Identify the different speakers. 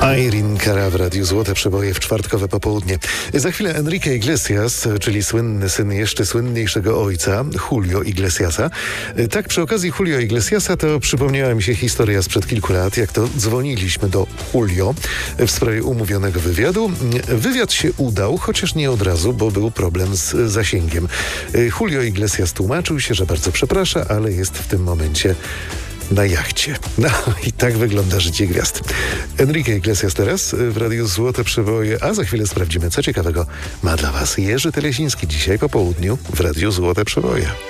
Speaker 1: Irene Cara w Radiu Złote Przeboje w czwartkowe popołudnie. Za chwilę Enrique Iglesias, czyli słynny syn jeszcze słynniejszego ojca, Julio Iglesiasa. Tak, przy okazji Julio Iglesiasa to przypomniała mi się historia sprzed kilku lat, jak to dzwoniliśmy do Julio w sprawie umówionego wywiadu. Wywiad się udał, chociaż nie od razu, bo był problem z zasięgiem. Julio Iglesias tłumaczył się, że bardzo przeprasza, ale jest w tym momencie na jachcie. No i tak wygląda życie gwiazd. Enrique Iglesias teraz w Radiu Złote Przeboje, a za chwilę sprawdzimy, co ciekawego ma dla Was Jerzy Telesiński dzisiaj po południu w Radiu Złote Przeboje.